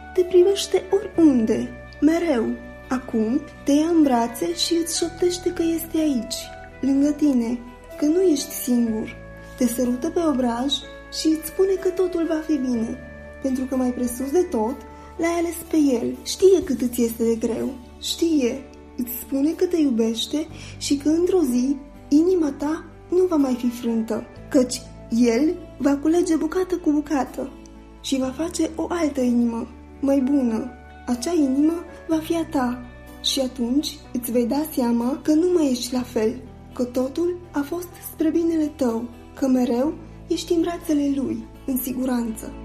te privește oriunde, mereu. Acum te ia în brațe și îți șoptește că este aici, lângă tine, că nu ești singur. Te sărută pe obraj și îți spune că totul va fi bine, pentru că mai presus de tot l-ai ales pe el. Știe cât îți este de greu, știe, îți spune că te iubește și că într-o zi inima ta nu va mai fi frântă, căci el va culege bucată cu bucată și va face o altă inimă, mai bună. Acea inimă va fi a ta și atunci îți vei da seama că nu mai ești la fel, că totul a fost spre binele tău, că mereu ești în brațele lui, în siguranță.